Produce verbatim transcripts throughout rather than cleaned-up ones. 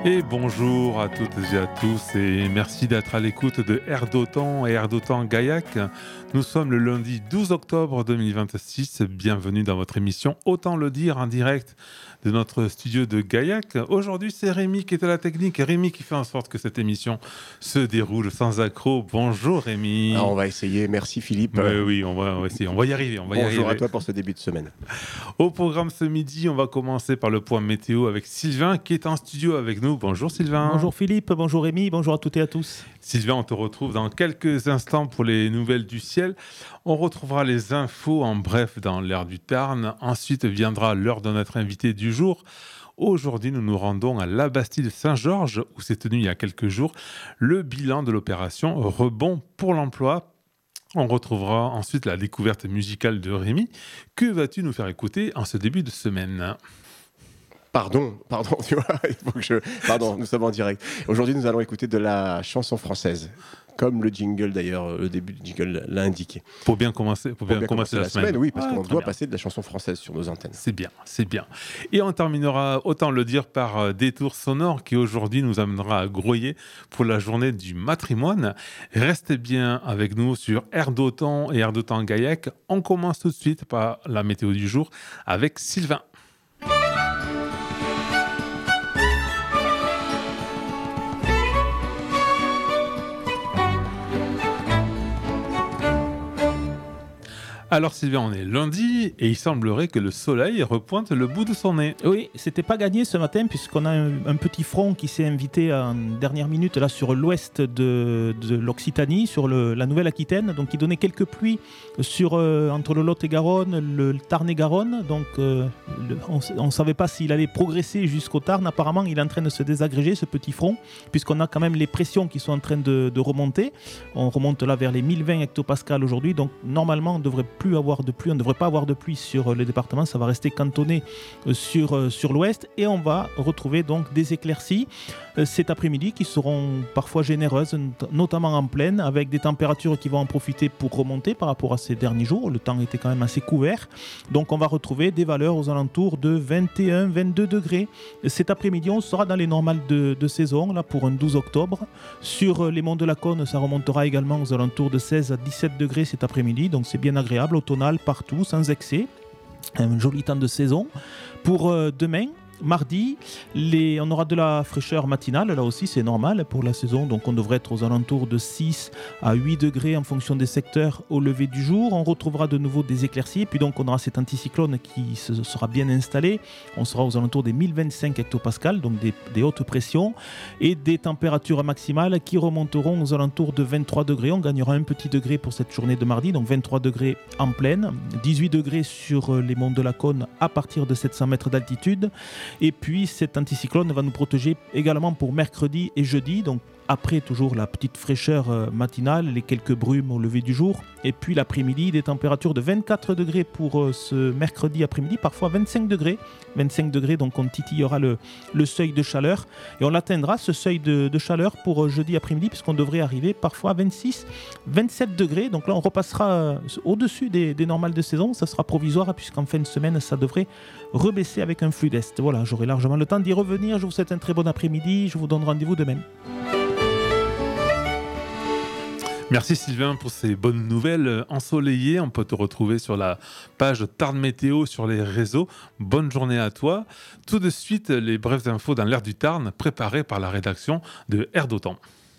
Et bonjour à toutes et à tous et merci d'être à l'écoute de Air d'Otan et Air d'Otan Gaillac. Nous sommes le lundi douze octobre deux mille vingt-six. Bienvenue dans votre émission Autant le dire en direct de notre studio de Gaillac. Aujourd'hui, c'est Rémi qui est à la technique. Rémi qui fait en sorte que cette émission se déroule sans accroc. Bonjour Rémi. Ah, on va essayer. Merci Philippe. Oui, oui, on va, on va essayer. On va y arriver. On va y Bonjour arriver. à toi pour ce début de semaine. Au programme ce midi, on va commencer par le point météo avec Sylvain qui est en studio avec nous. Bonjour Sylvain. Bonjour Philippe, bonjour Rémi, bonjour à toutes et à tous. Sylvain, on te retrouve dans quelques instants pour les nouvelles du ciel. On retrouvera les infos en bref dans l'air du Tarn. Ensuite viendra l'heure de notre invité du jour. Aujourd'hui, nous nous rendons à la Bastide Saint-Georges où s'est tenu il y a quelques jours le bilan de l'opération Rebond pour l'emploi. On retrouvera ensuite la découverte musicale de Rémi. Que vas-tu nous faire écouter en ce début de semaine ? Pardon, pardon, tu vois, il faut que je... Pardon, nous sommes en direct. Aujourd'hui, nous allons écouter de la chanson française, comme le jingle d'ailleurs, le début du jingle l'a indiqué. Pour bien commencer, pour Pour bien bien commencer, commencer la, la semaine. Oui, parce Ah, qu'on très doit bien. passer de la chanson française sur nos antennes. C'est bien, c'est bien. Et on terminera, autant le dire, par euh, Détour sonore qui aujourd'hui nous amènera à Groyer pour la journée du matrimoine. Restez bien avec nous sur Air d'Otan et Air d'Otan Gaillac. On commence tout de suite par la météo du jour avec Sylvain. Alors Sylvain, on est lundi et il semblerait que le soleil repointe le bout de son nez. Oui, c'était pas gagné ce matin puisqu'on a un, un petit front qui s'est invité en dernière minute là sur l'ouest de, de l'Occitanie, sur le, la Nouvelle-Aquitaine, donc il donnait quelques pluies sur, euh, entre le Lot-et-Garonne, le, le Tarn-et-Garonne, donc euh, le, on ne savait pas s'il allait progresser jusqu'au Tarn. Apparemment, il est en train de se désagréger ce petit front puisqu'on a quand même les pressions qui sont en train de, de remonter. On remonte là vers les mille vingt hectopascales aujourd'hui, donc normalement on devrait plus avoir de pluie, on ne devrait pas avoir de pluie sur le département, ça va rester cantonné sur, sur l'ouest et on va retrouver donc des éclaircies cet après-midi qui seront parfois généreuses, notamment en plaine, avec des températures qui vont en profiter pour remonter par rapport à ces derniers jours. Le temps était quand même assez couvert, donc on va retrouver des valeurs aux alentours de vingt et un à vingt-deux degrés. Cet après-midi, on sera dans les normales de, de saison là, pour un douze octobre. Sur les monts de la Cône, ça remontera également aux alentours de seize à dix-sept degrés cet après-midi, donc c'est bien agréable, automnal partout, sans excès. Un joli temps de saison. Pour euh, demain, mardi, les... on aura de la fraîcheur matinale, là aussi c'est normal pour la saison, donc on devrait être aux alentours de six à huit degrés en fonction des secteurs au lever du jour. On retrouvera de nouveau des éclaircies, et puis donc on aura cet anticyclone qui se sera bien installé. On sera aux alentours des mille vingt-cinq hectopascales, donc des, des hautes pressions, et des températures maximales qui remonteront aux alentours de vingt-trois degrés. On gagnera un petit degré pour cette journée de mardi, donc vingt-trois degrés en plaine, dix-huit degrés sur les monts de la Cône à partir de sept cents mètres d'altitude. Et puis cet anticyclone va nous protéger également pour mercredi et jeudi, donc après toujours la petite fraîcheur matinale, les quelques brumes au lever du jour, et puis l'après-midi des températures de vingt-quatre degrés pour ce mercredi après-midi, parfois vingt-cinq degrés, vingt-cinq degrés, donc on titillera le, le seuil de chaleur, et on atteindra ce seuil de, de chaleur pour jeudi après-midi, puisqu'on devrait arriver parfois à vingt-six, vingt-sept degrés, donc là on repassera au-dessus des, des normales de saison, ça sera provisoire, puisqu'en fin de semaine ça devrait rebaisser avec un flux d'est. Voilà, j'aurai largement le temps d'y revenir, je vous souhaite un très bon après-midi, je vous donne rendez-vous demain. Merci Sylvain pour ces bonnes nouvelles ensoleillées. On peut te retrouver sur la page Tarn Météo sur les réseaux. Bonne journée à toi. Tout de suite, les brèves infos dans l'air du Tarn, préparées par la rédaction de Air d'Otan.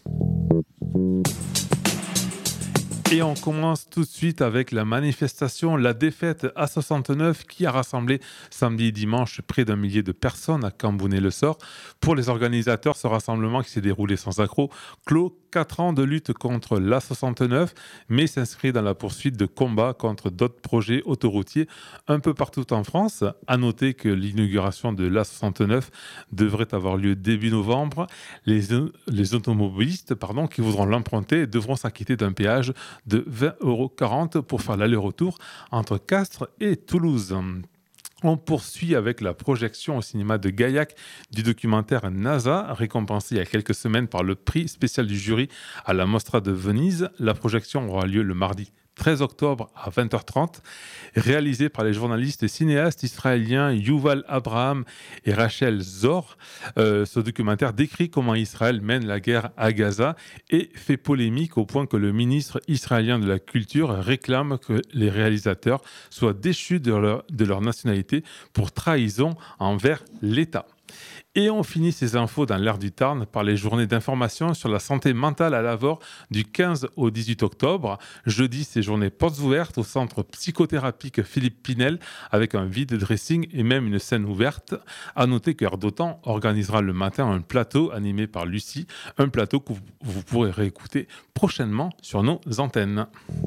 Et on commence tout de suite avec la manifestation La Défaite A soixante-neuf qui a rassemblé samedi et dimanche près d'un millier de personnes à Cambounet-le-Sort. Pour les organisateurs, ce rassemblement qui s'est déroulé sans accroc clôt quatre ans de lutte contre l'A soixante-neuf, mais s'inscrit dans la poursuite de combats contre d'autres projets autoroutiers un peu partout en France. À noter que l'inauguration de l'A soixante-neuf devrait avoir lieu début novembre. Les, les automobilistes pardon, qui voudront l'emprunter devront s'acquitter d'un péage de vingt euros quarante pour faire l'aller-retour entre Castres et Toulouse. On poursuit avec la projection au cinéma de Gaillac du documentaire NASA, récompensé il y a quelques semaines par le prix spécial du jury à la Mostra de Venise. La projection aura lieu le mardi treize octobre à vingt heures trente, réalisé par les journalistes et cinéastes israéliens Yuval Abraham et Rachel Zor. Euh, ce documentaire décrit comment Israël mène la guerre à Gaza et fait polémique au point que le ministre israélien de la Culture réclame que les réalisateurs soient déchus de leur, de leur nationalité pour trahison envers l'État. Et on finit ces infos dans l'air du Tarn par les journées d'information sur la santé mentale à Lavore du quinze au dix-huit octobre. Jeudi, ces journées portes ouvertes au centre psychothérapique Philippe Pinel avec un vide dressing et même une scène ouverte. À noter que Air d'Otan organisera le matin un plateau animé par Lucie, un plateau que vous pourrez réécouter prochainement sur nos antennes.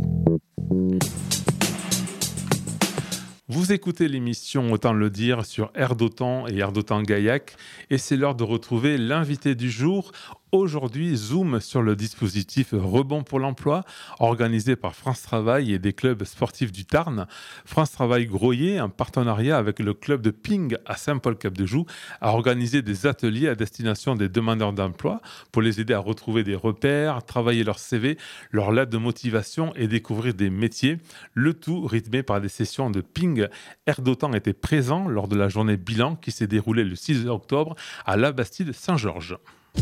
Vous écoutez l'émission Autant le dire sur Air d'Otan et Air d'Otan Gaillac et c'est l'heure de retrouver l'invité du jour. Aujourd'hui, zoom sur le dispositif Rebond pour l'emploi, organisé par France Travail et des clubs sportifs du Tarn. France Travail Groyer, en partenariat avec le club de ping à Saint-Paul-Cap-de-Joux, a organisé des ateliers à destination des demandeurs d'emploi pour les aider à retrouver des repères, travailler leur C V, leur lettre de motivation et découvrir des métiers. Le tout rythmé par des sessions de ping. Air d'Otan était présent lors de la journée bilan qui s'est déroulée le six octobre à la Bastide Saint-Georges.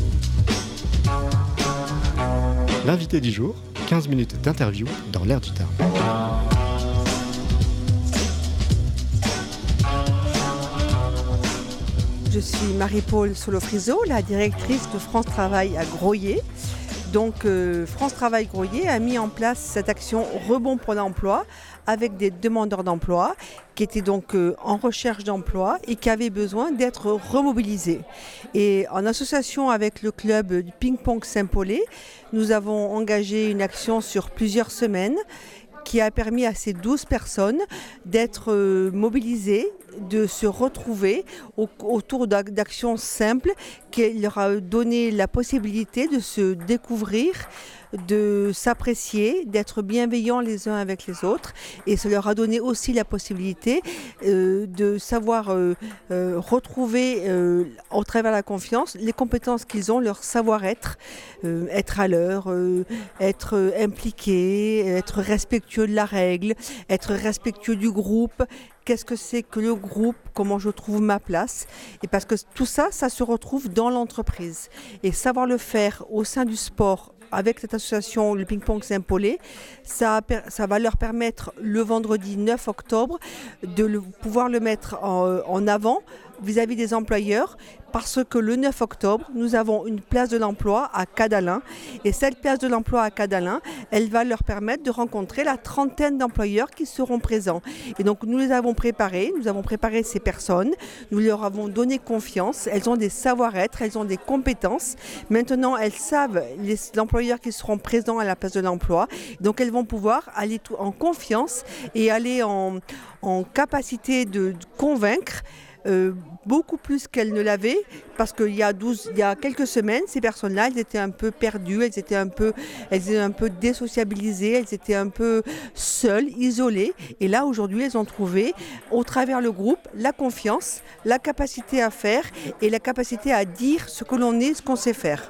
L'invité du jour, quinze minutes d'interview dans l'air du Tarn. Je suis Marie-Paul Solofriso, la directrice de France Travail à Groyer. Donc euh, France Travail Groyer a mis en place cette action Rebond pour l'emploi avec des demandeurs d'emploi qui étaient donc euh, en recherche d'emploi et qui avaient besoin d'être remobilisés. Et en association avec le club du ping-pong Saint-Paulé, nous avons engagé une action sur plusieurs semaines qui a permis à ces douze personnes d'être euh, mobilisées, de se retrouver au, autour d'actions simples qui leur a donné la possibilité de se découvrir, de s'apprécier, d'être bienveillants les uns avec les autres. Et ça leur a donné aussi la possibilité euh, de savoir euh, euh, retrouver euh, au travers de la confiance les compétences qu'ils ont, leur savoir-être, euh, être à l'heure, euh, être euh, impliqué, être respectueux de la règle, être respectueux du groupe. Qu'est-ce que c'est que le groupe, comment je trouve ma place. Et parce que tout ça, ça se retrouve dans l'entreprise. Et savoir le faire au sein du sport, avec cette association, le ping-pong Saint-Paulé, ça, ça va leur permettre le vendredi neuf octobre de le, pouvoir le mettre en, en avant vis-à-vis des employeurs, parce que le neuf octobre, nous avons une place de l'emploi à Cadalin. Et cette place de l'emploi à Cadalin, elle va leur permettre de rencontrer la trentaine d'employeurs qui seront présents. Et donc, nous les avons préparés, nous avons préparé ces personnes, nous leur avons donné confiance, elles ont des savoir-être, elles ont des compétences. Maintenant, elles savent les employeurs qui seront présents à la place de l'emploi. Donc, elles vont pouvoir aller tout en confiance et aller en, en capacité de, de convaincre Euh, beaucoup plus qu'elles ne l'avaient, parce qu'il y a douze, il y a quelques semaines, ces personnes-là, elles étaient un peu perdues, elles étaient un peu, elles étaient un peu désociabilisées, elles étaient un peu seules, isolées. Et là, aujourd'hui, elles ont trouvé, au travers le groupe, la confiance, la capacité à faire et la capacité à dire ce que l'on est, ce qu'on sait faire.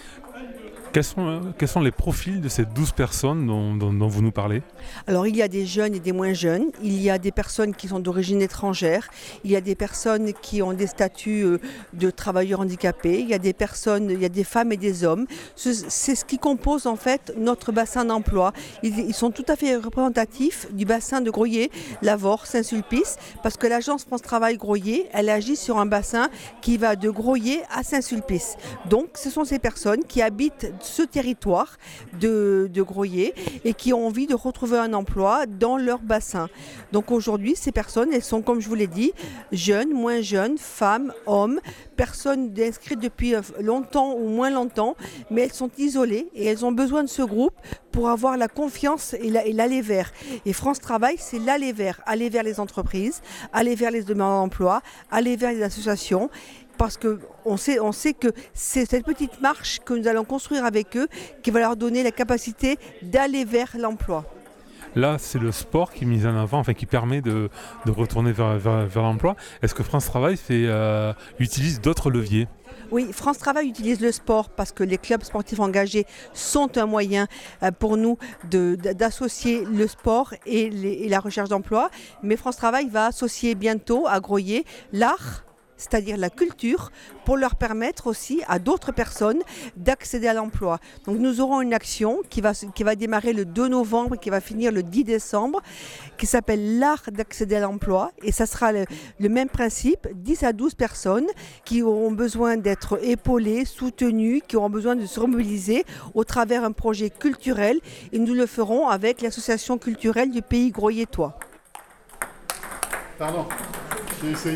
Quels sont, quels sont les profils de ces douze personnes dont, dont, dont vous nous parlez ? Alors, il y a des jeunes et des moins jeunes. Il y a des personnes qui sont d'origine étrangère. Il y a des personnes qui ont des statuts de travailleurs handicapés. Il y a des personnes, il y a des femmes et des hommes. C'est ce qui compose en fait notre bassin d'emploi. Ils, ils sont tout à fait représentatifs du bassin de Groyer, Lavore, Saint-Sulpice, parce que l'agence France Travail Groyer, elle agit sur un bassin qui va de Groyer à Saint-Sulpice. Donc, ce sont ces personnes qui habitent ce territoire de, de Groyer et qui ont envie de retrouver un emploi dans leur bassin. Donc aujourd'hui, ces personnes, elles sont, comme je vous l'ai dit, jeunes, moins jeunes, femmes, hommes, personnes inscrites depuis longtemps ou moins longtemps, mais elles sont isolées et elles ont besoin de ce groupe pour avoir la confiance et l'aller vers. Et France Travail, c'est l'aller vers, aller vers les entreprises, aller vers les demandeurs d'emploi, aller vers les associations. Parce qu'on sait, on sait que c'est cette petite marche que nous allons construire avec eux qui va leur donner la capacité d'aller vers l'emploi. Là, c'est le sport qui est mis en avant, enfin qui permet de, de retourner vers, vers, vers l'emploi. Est-ce que France Travail fait, euh, utilise d'autres leviers ? Oui, France Travail utilise le sport parce que les clubs sportifs engagés sont un moyen pour nous de, d'associer le sport et, les, et la recherche d'emploi. Mais France Travail va associer bientôt à Groyer l'art, c'est-à-dire la culture, pour leur permettre aussi à d'autres personnes d'accéder à l'emploi. Donc nous aurons une action qui va, qui va démarrer le deux novembre et qui va finir le dix décembre, qui s'appelle l'art d'accéder à l'emploi. Et ça sera le, le même principe, dix à douze personnes qui auront besoin d'être épaulées, soutenues, qui auront besoin de se remobiliser au travers d'un projet culturel. Et nous le ferons avec l'association culturelle du Pays Groyetois. Pardon, j'ai essayé.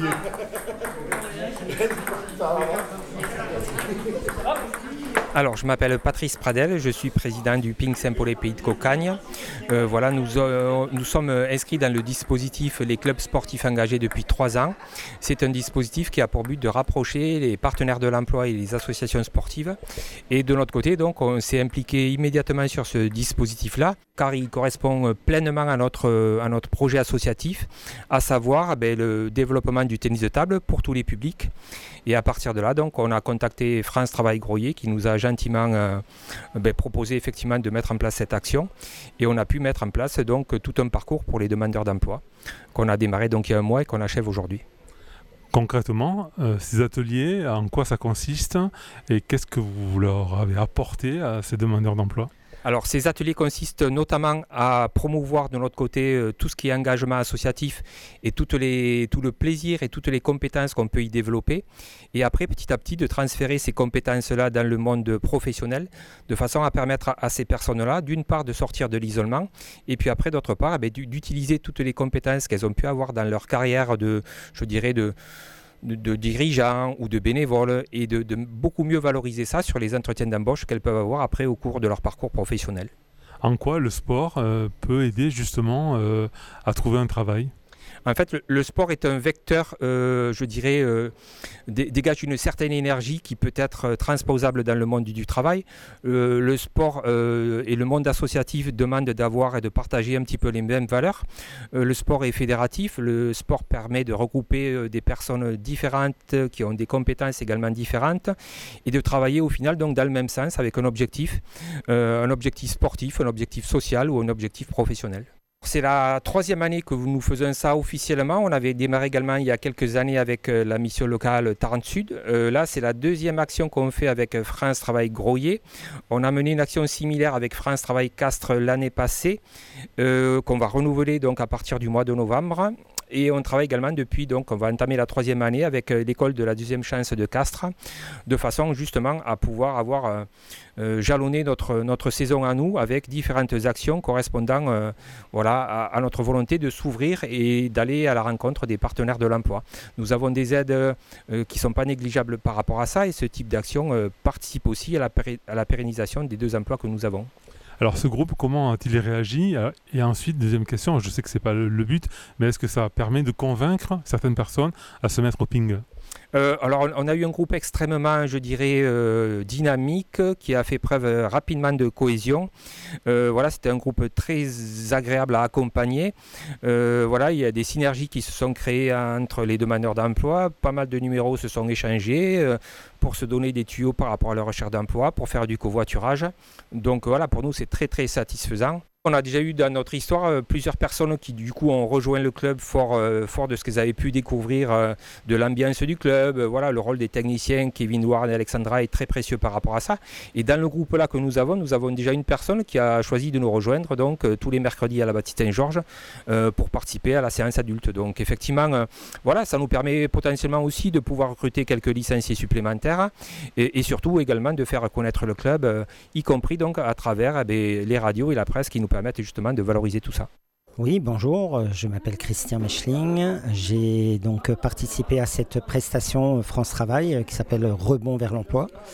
Alors, je m'appelle Patrice Pradel, je suis président du Ping Saint-Paul Pays de Cocagne. Euh, voilà, nous, euh, nous sommes inscrits dans le dispositif Les clubs sportifs engagés depuis trois ans. C'est un dispositif qui a pour but de rapprocher les partenaires de l'emploi et les associations sportives. Et de notre côté, donc, on s'est impliqué immédiatement sur ce dispositif-là, car il correspond pleinement à notre, à notre projet associatif, à savoir ben, le développement du tennis de table pour tous les publics. Et à partir de là, donc, on a contacté France Travail Groyer qui nous a gentiment euh, ben, proposé effectivement de mettre en place cette action. Et on a pu mettre en place donc tout un parcours pour les demandeurs d'emploi qu'on a démarré donc il y a un mois et qu'on achève aujourd'hui. Concrètement, euh, ces ateliers, en quoi ça consiste et qu'est-ce que vous leur avez apporté à ces demandeurs d'emploi ? Alors, ces ateliers consistent notamment à promouvoir de notre côté euh, tout ce qui est engagement associatif et toutes les, tout le plaisir et toutes les compétences qu'on peut y développer. Et après, petit à petit, de transférer ces compétences-là dans le monde professionnel, de façon à permettre à, à ces personnes-là, d'une part, de sortir de l'isolement, et puis après, d'autre part, eh bien, d'utiliser toutes les compétences qu'elles ont pu avoir dans leur carrière de, je dirais, de... De, de dirigeants ou de bénévoles et de, de beaucoup mieux valoriser ça sur les entretiens d'embauche qu'elles peuvent avoir après au cours de leur parcours professionnel. En quoi le sport euh, peut aider justement euh, à trouver un travail ? En fait, le, le sport est un vecteur, euh, je dirais, euh, dé, dégage une certaine énergie qui peut être euh, transposable dans le monde du, du travail. Euh, le sport euh, et le monde associatif demandent d'avoir et de partager un petit peu les mêmes valeurs. Euh, le sport est fédératif, le sport permet de regrouper euh, des personnes différentes qui ont des compétences également différentes et de travailler au final donc dans le même sens avec un objectif, euh, un objectif sportif, un objectif social ou un objectif professionnel. C'est la troisième année que nous faisons ça officiellement. On avait démarré également il y a quelques années avec euh, la mission locale Tarente Sud. Euh, là, c'est la deuxième action qu'on fait avec France Travail Groyer. On a mené une action similaire avec France Travail Castres l'année passée, euh, qu'on va renouveler donc à partir du mois de novembre. Et on travaille également depuis, donc on va entamer la troisième année avec euh, l'école de la deuxième chance de Castres, de façon justement à pouvoir avoir euh, euh, jalonné notre, notre saison à nous avec différentes actions correspondant euh, voilà, à, à notre volonté de s'ouvrir et d'aller à la rencontre des partenaires de l'emploi. Nous avons des aides euh, qui ne sont pas négligeables par rapport à ça et ce type d'action euh, participe aussi à la, péri- à la pérennisation des deux emplois que nous avons. Alors ce groupe, comment a-t-il réagi ? Et ensuite, deuxième question, je sais que ce n'est pas le, le but, mais est-ce que ça permet de convaincre certaines personnes à se mettre au ping ? Euh, alors, on a eu un groupe extrêmement, je dirais, euh, dynamique, qui a fait preuve euh, rapidement de cohésion. Euh, voilà, c'était un groupe très agréable à accompagner. Euh, voilà, il y a des synergies qui se sont créées entre les demandeurs d'emploi. Pas mal de numéros se sont échangés euh, pour se donner des tuyaux par rapport à leur recherche d'emploi, pour faire du covoiturage. Donc voilà, pour nous, c'est très, très satisfaisant. On a déjà eu dans notre histoire euh, plusieurs personnes qui du coup ont rejoint le club fort, euh, fort de ce qu'elles avaient pu découvrir euh, de l'ambiance du club. Euh, voilà, le rôle des techniciens, Kevin Ward et Alexandra, est très précieux par rapport à ça. Et dans le groupe là que nous avons, nous avons déjà une personne qui a choisi de nous rejoindre donc euh, tous les mercredis à la Bâtisse Saint-Georges euh, pour participer à la séance adulte. Donc effectivement, euh, voilà, ça nous permet potentiellement aussi de pouvoir recruter quelques licenciés supplémentaires et, et surtout également de faire connaître le club, euh, y compris donc à travers eh bien, les radios et la presse qui nous permettent justement de valoriser tout ça. Oui, bonjour, je m'appelle Christian Mechling. J'ai donc participé à cette prestation France Travail qui s'appelle Rebond vers l'emploi.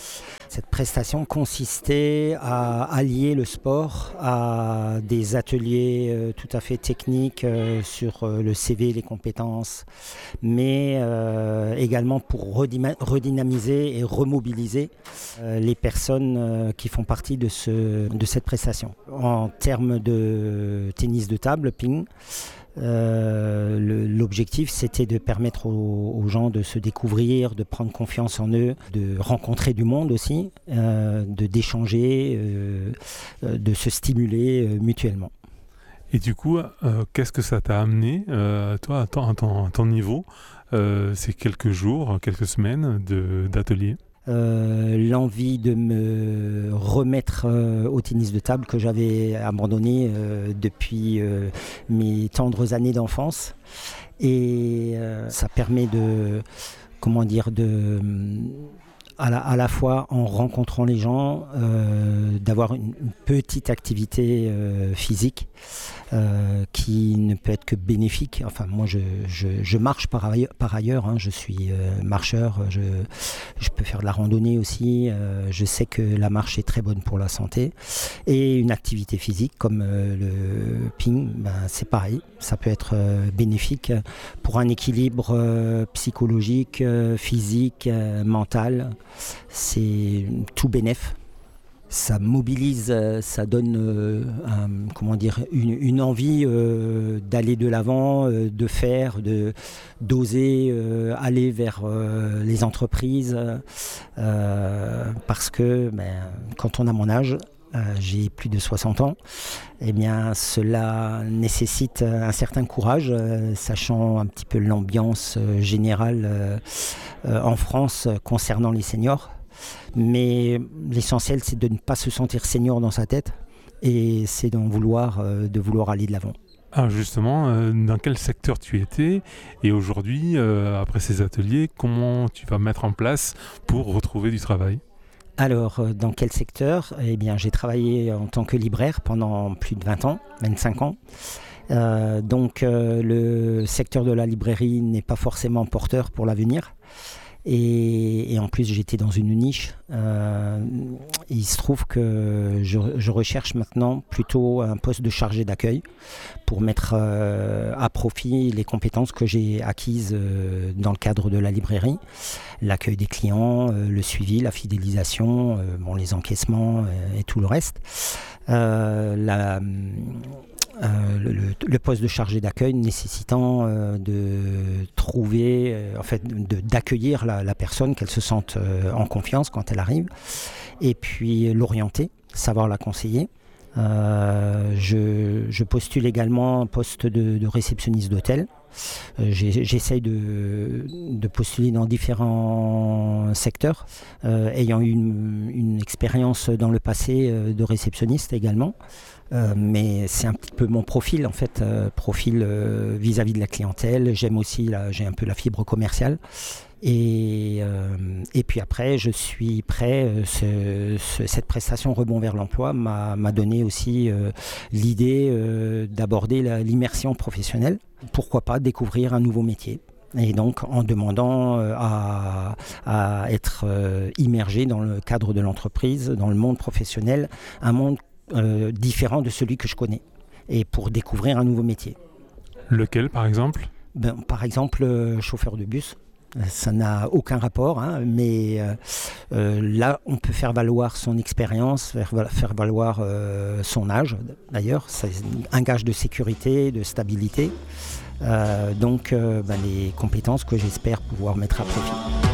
Cette prestation consistait à allier le sport à des ateliers euh, tout à fait techniques euh, sur euh, le C V, les compétences, mais euh, également pour redima- redynamiser et remobiliser euh, les personnes euh, qui font partie de, ce, de cette prestation. En termes de tennis de table, ping, Euh, le, l'objectif c'était de permettre aux, aux gens de se découvrir, de prendre confiance en eux, de rencontrer du monde aussi, euh, de d'échanger, euh, de se stimuler euh, mutuellement. Et du coup, euh, qu'est-ce que ça t'a amené, euh, toi, à ton, à ton, à ton niveau, euh, ces quelques jours, quelques semaines de, d'atelier? Euh, l'envie de me remettre euh, au tennis de table que j'avais abandonné euh, depuis euh, mes tendres années d'enfance. Et euh, ça permet de, comment dire, de, à la, à la fois en rencontrant les gens, euh, d'avoir une, une petite activité euh, physique euh, qui ne peut être que bénéfique. Enfin, moi, je, je, je marche par ailleurs, par ailleurs hein, je suis euh, marcheur, je, je peux faire de la randonnée aussi. Euh, je sais que la marche est très bonne pour la santé. Et une activité physique comme euh, le ping, ben, c'est pareil. Ça peut être euh, bénéfique pour un équilibre euh, psychologique, euh, physique, euh, mental. C'est tout bénef. Ça mobilise, ça donne euh, un, comment dire, une, une envie euh, d'aller de l'avant, euh, de faire, de, d'oser euh, aller vers euh, les entreprises. Euh, parce que ben, quand on a mon âge, euh, j'ai plus de soixante ans, eh bien, cela nécessite un certain courage, euh, sachant un petit peu l'ambiance euh, générale euh, euh, en France concernant les seniors. Mais l'essentiel, c'est de ne pas se sentir senior dans sa tête et c'est d'en vouloir, euh, de vouloir aller de l'avant. Ah, justement, euh, dans quel secteur tu étais et aujourd'hui, euh, après ces ateliers, comment tu vas mettre en place pour retrouver du travail? Alors, euh, dans quel secteur? Eh bien, j'ai travaillé en tant que libraire pendant plus de vingt ans, vingt-cinq ans. Euh, donc, euh, le secteur de la librairie n'est pas forcément porteur pour l'avenir. Et, et en plus j'étais dans une niche. Euh, il se trouve que je, je recherche maintenant plutôt un poste de chargé d'accueil pour mettre euh, à profit les compétences que j'ai acquises euh, dans le cadre de la librairie, l'accueil des clients, euh, le suivi, la fidélisation, euh, bon, les encaissements euh, et tout le reste. Euh, la, Euh, le, le poste de chargé d'accueil nécessitant euh, de trouver, euh, en fait, de, d'accueillir la, la personne, qu'elle se sente euh, en confiance quand elle arrive, et puis l'orienter, savoir la conseiller. Euh, je, je postule également un poste de, de réceptionniste d'hôtel. Euh, j'ai, j'essaye de, de postuler dans différents secteurs, euh, ayant eu une, une expérience dans le passé euh, de réceptionniste également. Euh, mais c'est un petit peu mon profil en fait, euh, profil euh, vis-à-vis de la clientèle. J'aime aussi, la, j'ai un peu la fibre commerciale. Et, euh, et puis après, je suis prêt. Euh, ce, ce, cette prestation Rebond vers l'emploi m'a, m'a donné aussi euh, l'idée euh, d'aborder la, l'immersion professionnelle. Pourquoi pas découvrir un nouveau métier. Et donc en demandant euh, à, à être euh, immergé dans le cadre de l'entreprise, dans le monde professionnel, un monde Euh, différent de celui que je connais et pour découvrir un nouveau métier. Lequel par exemple? Ben, par exemple euh, chauffeur de bus, ça n'a aucun rapport hein, mais euh, euh, là on peut faire valoir son expérience, faire, faire valoir euh, son âge d'ailleurs, c'est un gage de sécurité, de stabilité, euh, donc euh, ben, les compétences que j'espère pouvoir mettre à profit.